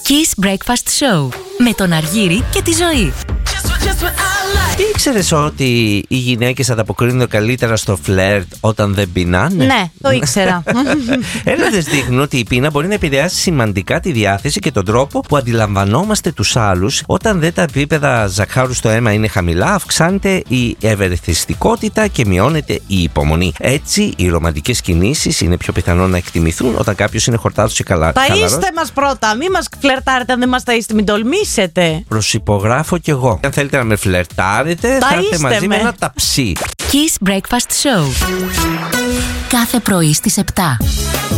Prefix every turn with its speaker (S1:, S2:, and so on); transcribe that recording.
S1: Kiss Breakfast Show με τον Αργύρη και τη Ζωή.
S2: Ήξερες ότι οι γυναίκες ανταποκρίνονται καλύτερα στο φλερτ όταν δεν πεινάνε?
S3: Ναι, το ήξερα.
S2: Έρευνες δείχνουν ότι η πείνα μπορεί να επηρεάσει σημαντικά τη διάθεση και τον τρόπο που αντιλαμβανόμαστε τους άλλους. Όταν δεν τα επίπεδα ζαχάρου στο αίμα είναι χαμηλά, αυξάνεται η ευερεθιστικότητα και μειώνεται η υπομονή. Έτσι, οι ρομαντικές κινήσεις είναι πιο πιθανό να εκτιμηθούν όταν κάποιος είναι χορτάτος και χαλαρός.
S3: Ταΐστε μας πρώτα, μην μας φλερτάρετε αν δεν μας ταΐστε, μην τολμήσετε.
S2: Προσυπογράφω κι εγώ. Αν θέλετε να με φλερτάρετε, θα έρθετε μαζί με ένα ταψί.
S1: Kiss Breakfast Show. Κάθε πρωί στις 7.